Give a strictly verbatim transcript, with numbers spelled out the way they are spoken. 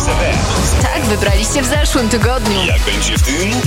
S F M. Tak wybraliście w zeszłym tygodniu. Jak będzie w tym?